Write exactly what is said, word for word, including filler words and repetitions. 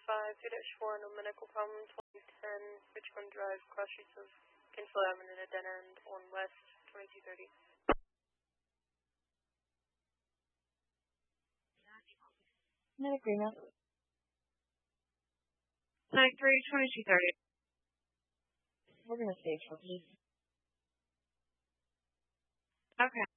five, two dash four, no medical problem, twenty ten, Richmond Drive, cross streets of Kinslow Avenue and a dead end on West, twenty-two thirty. In agreement. ninety-three, twenty-two thirty. We're going to stage for please. Okay.